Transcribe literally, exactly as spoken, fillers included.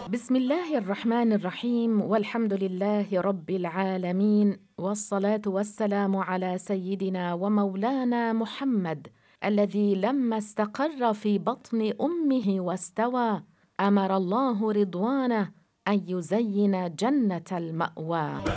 بسم الله الرحمن الرحيم، والحمد لله رب العالمين، والصلاة والسلام على سيدنا ومولانا محمد الذي لما استقر في بطن أمه واستوى أمر الله رضوانه أن يزين جنة المأوى.